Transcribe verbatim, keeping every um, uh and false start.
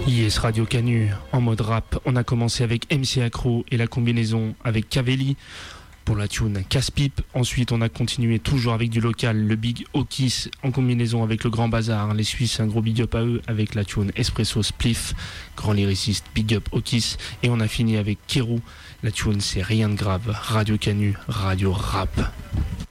Yes, Radio Canu, en mode rap. On a commencé avec M C Accro et la combinaison avec Cavelli pour la tune Casse-Pipe. Ensuite, on a continué toujours avec du local, le Big Okis en combinaison avec le Grand Bazar. Les Suisses, un gros big up à eux avec la tune Espresso Spliff, grand lyriciste, big up Okis. Et on a fini avec Kérou. La tune, c'est Rien de grave. Radio Canu, radio rap.